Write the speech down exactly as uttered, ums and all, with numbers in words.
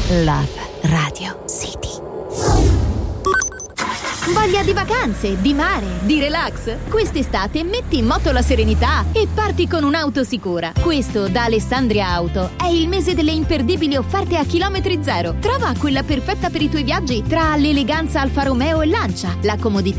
Love Radio City. Voglia di vacanze, di mare, di relax? Quest'estate metti in moto la serenità e parti con un'auto sicura. Questo da Alessandria Auto è il mese delle imperdibili offerte a chilometri zero. Trova quella perfetta per i tuoi viaggi tra l'eleganza Alfa Romeo e Lancia, la comodità